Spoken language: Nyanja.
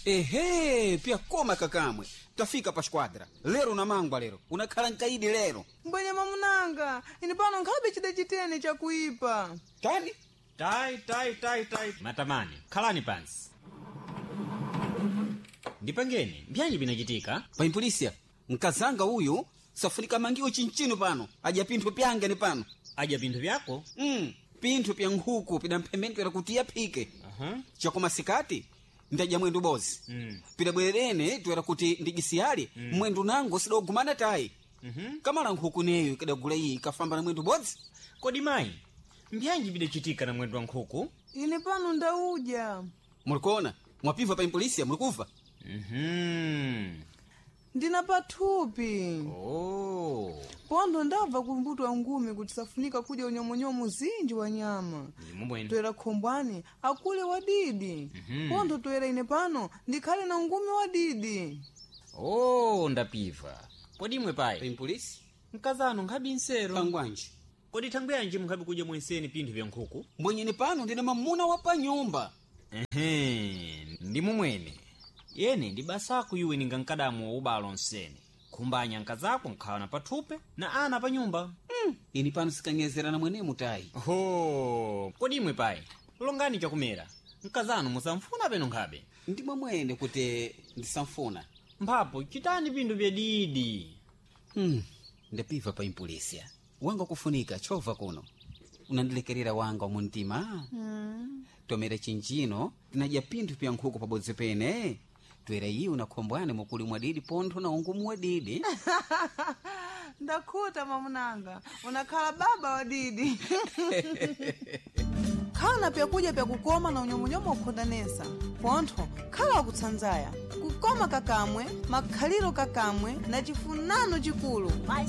Ehe, pia koma kakamwe. Tafika pa squadra. Lero na mangwa lero. Unakhala nkaidi lero. Mbwenye mamunanga, ini pano nkhabe chida chitene chakuipa. Tani? Tai. Matamani, khalani pansi. Ndipangeni, mbyanyi binachitika? Paimpolisia, mkazanga uyu safunika mangiwo chinchino pano. Aja pinthu pyange ni pano. Aja pinthu vyako? Pinthu pya nkhuku pidampemeni pera kuti yapike. Chakoma sikati ndaja mwendu bozi. Pidabwerene twera kuti ndigisiyali mwendu nango sidogumana tai. Kamala nkhuku neyo kadagula iyi kafamba na mwendu bozi. Kodi mayi, mbyanyi bidachitika na mwendu wa nkhuku? Ine pano ndauja. Mulikona, mwapiva paimpolisia mulikuva? Ndina pathupi. Pondo ndabva kumbuto wa ngumi kuti safunika kudya unyomonyomo zinji wa nyama. Toera khombwani akule wadidi. Pondo toera ine pano ndikhale na ngumi wadidi. Ndapiva. Kodi mwe pai? Paimpolisi? Mkazano nkhabi nsero. Pangwanji. Kodi thangwe yanji mkhabi kudya mwenseni pinthu vya nkhuku? Mbwenyeni pano ndina mamuna wa pa nyumba. Ndi mumwene. Yene ndi basaku yuwe ninga nkadamu wa ubalo nsene. Kumbanya nkazako nkhawana pathupe na ana pa nyumba. Ini pano sikanyezera na mwene mutai. Kodi imwe pai? Longani chakumera. Nkazano musamfuna peno nkhabe. Ndi mwene kuti ndisamfuna. Mphapo chitani pinthu vya didi. Ndapiva paimpolisia. Wanga kufunika chova kuno. Unandilekerera wanga wa muntima. Tomera chinchino tinaja pinthu pya nkhuku pabodzi pene. Twera iyi unakhombwane mukuli mwadidi pontho na ungumu wadidi. Ndakhuta mamunanga, unakhala baba wadidi. Khala pyakudya pyakukoma na unyomonyomo ukhondanesa. Pontho, khala wakutsanzaya. Kukoma kakamwe, makhaliro kakamwe na chifunano chikulu.